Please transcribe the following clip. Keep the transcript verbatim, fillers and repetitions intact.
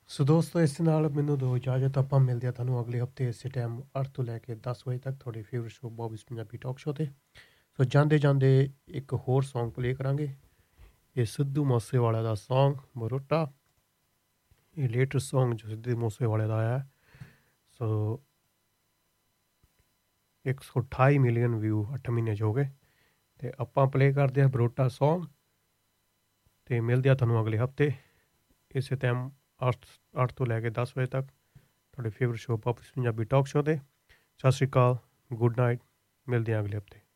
ਸੋ ਦੋਸਤੋ ਇਸ ਦੇ ਨਾਲ ਮੈਨੂੰ ਦਿਓ ਇਜਾਜ਼ਤ। ਆਪਾਂ ਮਿਲਦੇ ਹਾਂ ਤੁਹਾਨੂੰ ਅਗਲੇ ਹਫਤੇ ਇਸੇ ਟਾਈਮ ਅੱਠ ਤੋਂ ਲੈ ਕੇ ਦਸ ਵਜੇ ਤੱਕ ਤੁਹਾਡੇ favourite show ਬੌਬੀਜ਼ Punjabi talk show 'ਤੇ। ਸੋ ਜਾਂਦੇ ਜਾਂਦੇ ਇੱਕ ਹੋਰ ਸੌਂਗ ਪਲੇ ਕਰਾਂਗੇ। ਇਹ ਸਿੱਧੂ ਮੂਸੇਵਾਲੇ ਦਾ ਸੌਂਗ ਬਰੋਟਾ। ਇਹ ਲੇਟੈਸਟ ਸੌਂਗ ਜੋ ਸਿੱਧੂ ਮੂਸੇਵਾਲੇ ਦਾ ਆਇਆ। ਸੋ ਇੱਕ ਸੌ ਅਠਾਈ ਮਿਲੀਅਨ ਵਿਊ ਅੱਠ ਮਹੀਨੇ 'ਚ ਹੋ ਗਏ। ਅਤੇ ਆਪਾਂ ਪਲੇ ਕਰਦੇ ਹਾਂ ਬਰੋਟਾ ਸੌਂਗ ਅਤੇ ਮਿਲਦੇ ਹਾਂ ਤੁਹਾਨੂੰ ਅਗਲੇ ਹਫਤੇ ਇਸੇ ਟਾਈਮ ਅੱਠ ਅੱਠ ਤੋਂ ਲੈ ਕੇ ਦਸ ਵਜੇ ਤੱਕ ਤੁਹਾਡੇ favourite show ਬੌਬੀਜ਼ Punjabi talk show 'ਤੇ। ਸਤਿ ਸ਼੍ਰੀ ਅਕਾਲ, ਗੁੱਡ ਨਾਈਟ, ਮਿਲਦੇ ਹਾਂ ਅਗਲੇ ਹਫਤੇ।